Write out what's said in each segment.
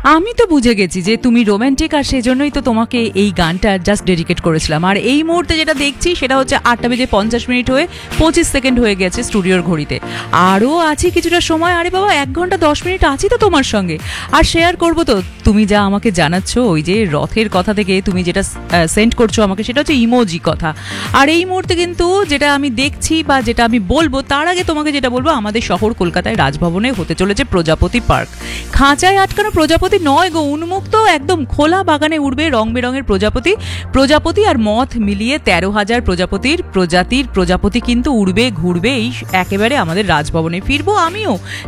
আমি তো বুঝে গেছি যে তুমি রোম্যান্টিক, আর সেজন্যই তো তোমাকে এই গানটা জাস্ট ডেডিকেট করেছিলাম। আর এই মুহূর্তে যেটা দেখছি সেটা হচ্ছে 8:50 হয়ে 25 সেকেন্ড হয়ে গেছে স্টুডিওর ঘড়িতে। আরও আছে কিছুটা সময়। আরে বাবা, 1 ঘন্টা 10 মিনিট আছি তো তোমার সঙ্গে, আর শেয়ার করবো তো। তুমি যা আমাকে জানাচ্ছ ওই যে রথের কথা থেকে তুমি যেটা সেন্ড করছো আমাকে, সেটা হচ্ছে ইমোজি কথা। আর এই মুহূর্তে কিন্তু যেটা আমি দেখছি বা যেটা আমি বলবো, তার আগে তোমাকে যেটা বলবো, আমাদের শহর কলকাতায় রাজভবনে হতে চলেছে প্রজাপতি পার্ক। খাঁচায় আটকানো প্রজাপতি নয় গো, উন্মুক্ত একদম খোলা বাগানে উড়বে রং বেরঙের প্রজাপতি আর মথ মিলিয়ে 13,000 প্রজাতির প্রজাপতি কিন্তু উড়বে ঘুরবে এই একেবারে আমাদের রাজভবনে। ফিরবো আমিও।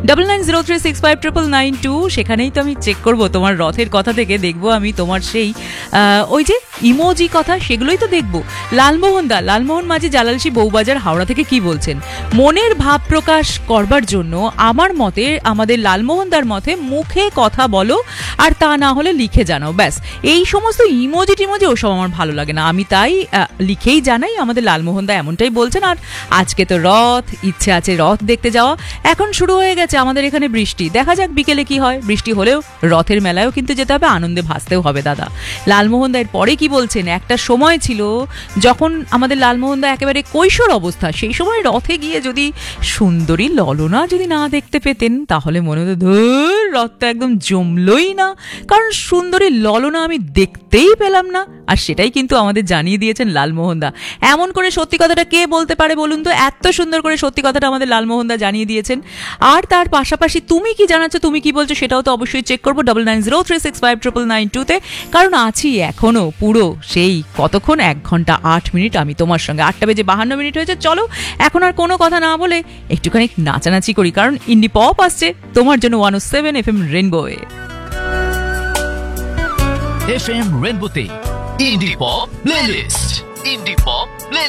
9903659992, সেখানেই তো আমি চেক করবো তোমার রথের কথা থেকে। দেখবো আমি তোমার সেই ওই যে ইমোজি কথা, সেগুলোই তো দেখবো। লালমোহন মাঝি জালালসি বউবাজার হাওড়া থেকে কি বলছেন? মনের ভাব প্রকাশ করবার জন্য আমার মতে, আমাদের লালমোহনদার মতে, মুখে কথা বলো, আর তা না হলে লিখে জানাও, ব্যাস। এই সমস্ত ইমোজি ওসব আমার ভালো লাগে না, আমি তাই লিখেই জানাই। আমাদের লালমোহনদা এমনটাই বলছেন। আর আজকে তো রথ, ইচ্ছে আছে রথ দেখতে যাওয়া। এখন শুরু হয়ে গেছে আমাদের এখানে বৃষ্টি, দেখা যাক বিকেলে কি হয়। বৃষ্টি হলেও রথের মেলায়ও কিন্তু যেতে হবে, আনন্দে ভাসতেও হবে দাদা। লালমোহনদা এর পরে কি বলছেন? একটা সময় ছিল যখন আমাদের লালমোহনদা একেবারে কৈশোর অবস্থা, সেই সময় রথে গিয়ে যদি সুন্দরী ললনা যদি না দেখতে পেতেন, তাহলে মনে হতো ধুর, রথটা একদম জমলই না, কারণ সুন্দরী ললনা আমি দেখতেই পেলাম না। আর সেটাই কিন্তু আমাদের জানিয়ে দিয়েছেন লালমোহনদা। এমন করে সত্যি কথাটা কে বলতে পারে বলুন তো? এত সুন্দর করে সত্যি কথাটা আমাদের লালমোহনদা জানিয়ে দিয়েছেন। আর তার পাশাপাশি তুমি কি জানাচ্ছ, তুমি কি বলছো, সেটাও তো অবশ্যই চেক করবো 9903659992-তে, কারণ আছি এখনো পুরো সেই কতক্ষণ, 1 ঘন্টা 8 মিনিট আমি তোমার সঙ্গে। 8:52 হয়েছে। চলো এখন আর কোনো কথা না বলে একটুখানি নাচানাচি করি, কারণ ইন্ডি পপ আসছে তোমার জন্য 107 FM রেনবোয়ে। FM রেনবোতে ইন্ডি পপ প্লেলিস্ট।